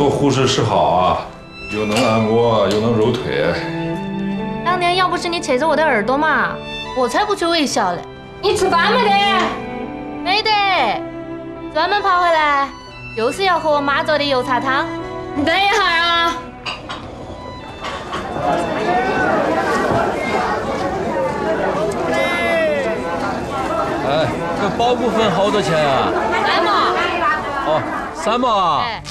做护士是好啊，又能按摩又能揉腿。 当年要不是你扯着我的耳朵嘛，我才不去卫校嘞。你吃饭没得？没得，专门跑回来就是要喝我妈做的油茶汤。你等一下啊！ 哎，这包谷粉好多钱啊？ 3毛。 哦，3毛啊？ 哎